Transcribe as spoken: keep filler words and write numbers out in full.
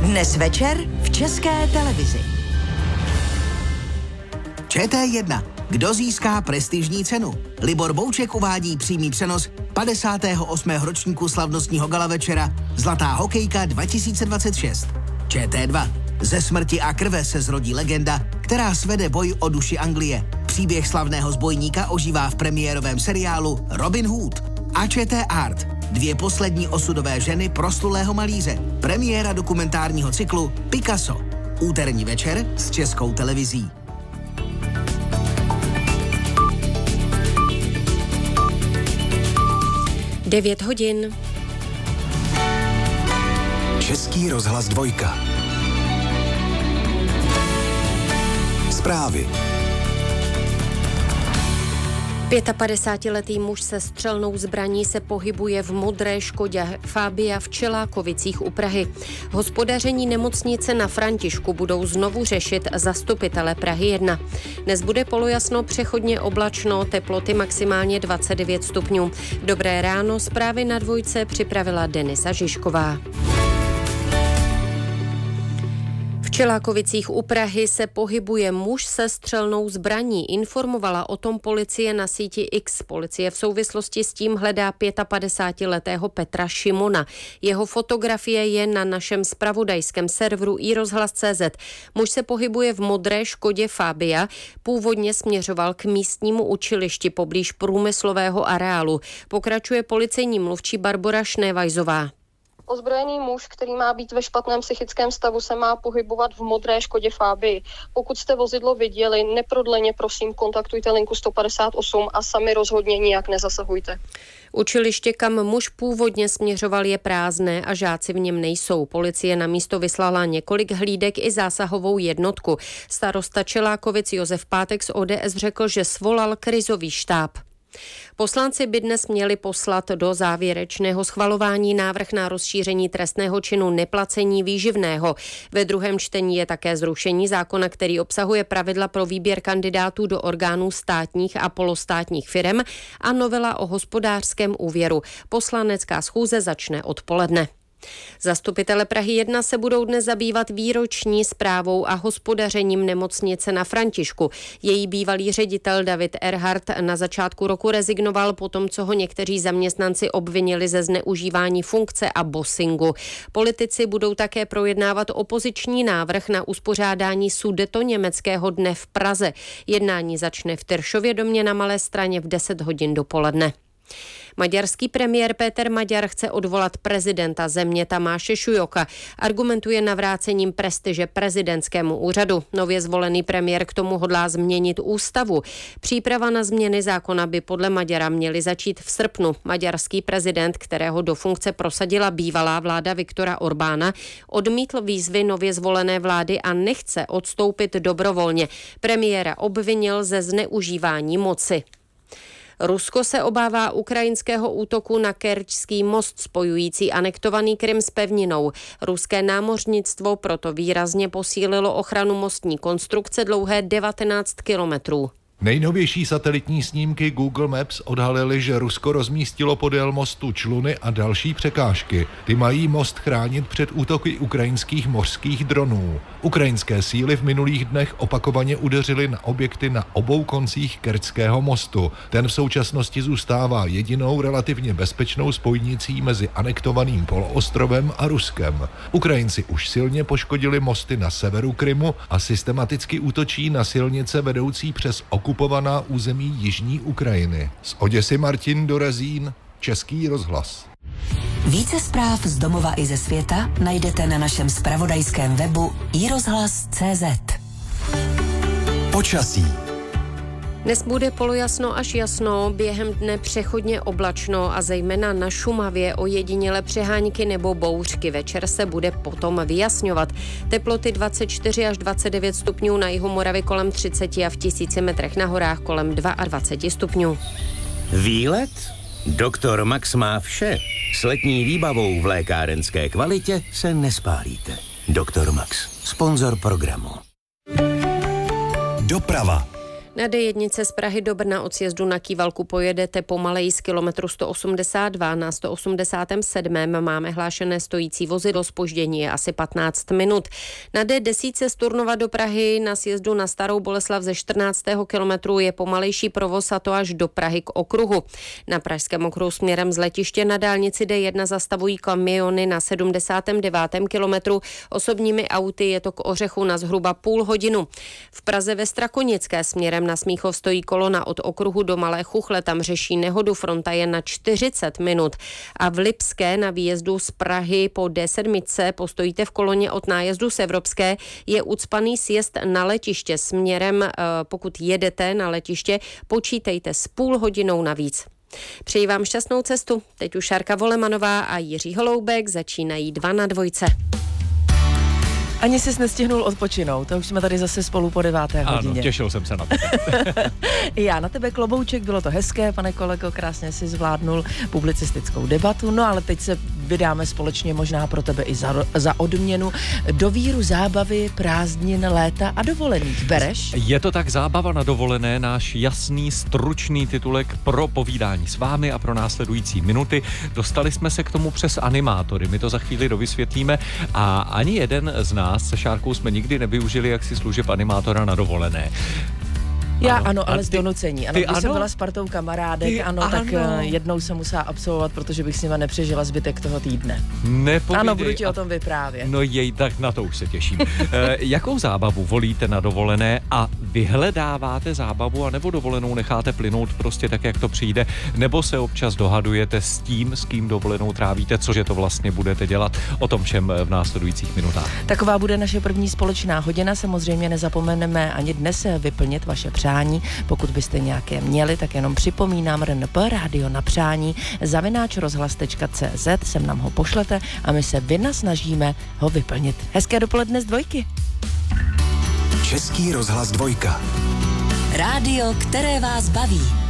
Dnes večer v České televizi. Č T jedna. Kdo získá prestižní cenu? Libor Bouček uvádí přímý přenos padesátého osmého ročníku slavnostního gala večera Zlatá hokejka dva tisíce dvacet šest. Č T dva. Ze smrti a krve se zrodí legenda, která svede boj o duši Anglie. Příběh slavného zbojníka ožívá v premiérovém seriálu Robin Hood. A Č T Art. Dvě poslední osudové ženy proslulého malíře. Premiéra dokumentárního cyklu Picasso. Úterní večer s Českou televizí. devět hodin. Český rozhlas dvojka. Zprávy. pětapadesátiletý muž se střelnou zbraní se pohybuje v modré Škodě Fabia v Čelákovicích u Prahy. Hospodaření nemocnice na Františku budou znovu řešit zastupitele Prahy jedna. Dnes bude polojasno, přechodně oblačno, teploty maximálně dvacet devět stupňů. Dobré ráno, zprávy na dvojce připravila Denisa Žižková. V Čelákovicích u Prahy se pohybuje muž se střelnou zbraní. Informovala o tom policie na síti X. Policie v souvislosti s tím hledá pětapadesátiletého Petra Šimona. Jeho fotografie je na našem zpravodajském serveru iRozhlas tečka cé zet. Muž se pohybuje v modré Škodě Fabia. Původně směřoval k místnímu učilišti poblíž průmyslového areálu. Pokračuje policejní mluvčí Barbora Šnevajzová. Ozbrojený muž, který má být ve špatném psychickém stavu, se má pohybovat v modré Škodě Fabii. Pokud jste vozidlo viděli, neprodleně prosím kontaktujte linku sto padesát osm a sami rozhodně nijak nezasahujte. Učiliště, kam muž původně směřoval, je prázdné a žáci v něm nejsou. Policie na místo vyslala několik hlídek i zásahovou jednotku. Starosta Čelákovic Josef Pátek z O D S řekl, že svolal krizový štáb. Poslanci by dnes měli poslat do závěrečného schvalování návrh na rozšíření trestného činu neplacení výživného. Ve druhém čtení je také zrušení zákona, který obsahuje pravidla pro výběr kandidátů do orgánů státních a polostátních firem a novela o hospodářském úvěru. Poslanecká schůze začne odpoledne. Zastupitelé Prahy jedna se budou dnes zabývat výroční zprávou a hospodařením nemocnice na Františku. Její bývalý ředitel David Erhardt na začátku roku rezignoval po tom, co ho někteří zaměstnanci obvinili ze zneužívání funkce a bossingu. Politici budou také projednávat opoziční návrh na uspořádání Sudetoněmeckého dne v Praze. Jednání začne v Tyršově domě na Malé Straně v deset hodin dopoledne. Maďarský premiér Péter Maďar chce odvolat prezidenta země Tamáše Šujoka. Argumentuje navrácením prestiže prezidentskému úřadu. Nově zvolený premiér k tomu hodlá změnit ústavu. Příprava na změny zákona by podle Maďara měly začít v srpnu. Maďarský prezident, kterého do funkce prosadila bývalá vláda Viktora Orbána, odmítl výzvy nově zvolené vlády a nechce odstoupit dobrovolně. Premiéra obvinil ze zneužívání moci. Rusko se obává ukrajinského útoku na Kerčský most spojující anektovaný Krym s pevninou. Ruské námořnictvo proto výrazně posílilo ochranu mostní konstrukce dlouhé devatenáct kilometrů. Nejnovější satelitní snímky Google Maps odhalily, že Rusko rozmístilo podél mostu čluny a další překážky. Ty mají most chránit před útoky ukrajinských mořských dronů. Ukrajinské síly v minulých dnech opakovaně udeřily na objekty na obou koncích Kerčského mostu. Ten v současnosti zůstává jedinou relativně bezpečnou spojnicí mezi anektovaným poloostrovem a Ruskem. Ukrajinci už silně poškodili mosty na severu Krymu a systematicky útočí na silnice vedoucí přes okupovaná území jižní Ukrajiny. Z Oděsy Martin Dorazín, Český rozhlas. Více zpráv z domova i ze světa najdete na našem zpravodajském webu i rozhlas tečka cé zet. Počasí. Dnes bude polojasno až jasno, během dne přechodně oblačno a zejména na Šumavě ojedinělé přehánky nebo bouřky. Večer se bude potom vyjasňovat. Teploty dvacet čtyři až dvacet devět stupňů, na jihu Moravy kolem třicet a v tisíci metrech na horách kolem dvacet dva stupňů. Výlet? Doktor Max má vše. S letní výbavou v lékárenské kvalitě se nespálíte. Doktor Max, sponzor programu. Doprava. Na D jedna z Prahy do Brna od sjezdu na Kývalku pojedete pomaleji z kilometru sto osmdesát dva, na sto osmdesát sedm máme hlášené stojící vozidlo, zpoždění je asi patnáct minut. Na D deset z Turnova do Prahy na sjezdu na Starou Boleslav ze čtrnáctého kilometru je pomalejší provoz, a to až do Prahy k okruhu. Na pražském okruhu směrem z letiště na dálnici D jedna zastavují kamiony na sedmdesátém devátém kilometru, osobními auty je to k Ořechu na zhruba půl hodinu. V Praze ve Strakonické směrem na Smíchov stojí kolona od okruhu do Malé Chuchle, tam řeší nehodu, fronta je na čtyřicet minut. A v Lipské na výjezdu z Prahy po D sedm postojíte v koloně od nájezdu z Evropské, je ucpaný sjezd na letiště směrem, pokud jedete na letiště, počítejte s půl hodinou navíc. Přeji vám šťastnou cestu. Teď už Šárka Volemanová a Jiří Holoubek začínají dva na dvojce. Ani jsi nestihnul odpočinout, to už jsme tady zase spolu po deváté hodině. Ano, těšil jsem se na to. Já na tebe klobouček, bylo to hezké, pane kolego, krásně si zvládnul publicistickou debatu, no ale teď se vydáme společně možná pro tebe i za, za odměnu do víru zábavy, prázdnin, léta a dovolených. Bereš? Je to tak, zábava na dovolené, náš jasný, stručný titulek pro povídání s vámi a pro následující minuty. Dostali jsme se k tomu přes animátory, my to za chvíli dovysvětlíme a ani jeden z nás se Šárkou jsme nikdy nevyužili jaksi služeb animátora na dovolené. Já ano, ano ale z donucení. Ano, ty když ano? jsem byla s partou kamarádek, ty ano, tak ano. jednou jsem musela absolvovat, protože bych s nima nepřežila zbytek toho týdne. Nepovídej. Ano, budu ti o tom vyprávět. No jej, tak na to už se těším. e, jakou zábavu volíte na dovolené a vyhledáváte zábavu, anebo dovolenou necháte plynout prostě tak, jak to přijde, nebo se občas dohadujete s tím, s kým dovolenou trávíte, cože to vlastně budete dělat, o tom všem v následujících minutách. Taková bude naše první společná hodina, samozřejmě nezapomeneme ani dnes vyplnit vaše přání. Pokud byste nějaké měli, tak jenom připomínám R N P, rádio na přání, zavináč rozhlas tečka cé zet, sem nám ho pošlete a my se vynasnažíme ho vyplnit. Hezké dopoledne z dvojky. Český rozhlas dvojka. Rádio, které vás baví.